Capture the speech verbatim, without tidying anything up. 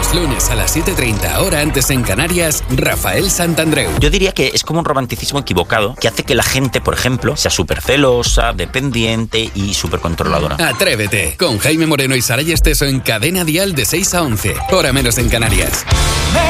Los lunes a las siete y treinta, hora antes en Canarias, Rafael Santandreu. Yo diría que es como un romanticismo equivocado que hace que la gente, por ejemplo, sea súper celosa, dependiente y súper controladora. Atrévete, con Jaime Moreno y Saray Esteso en Cadena Dial de seis a once, hora menos en Canarias.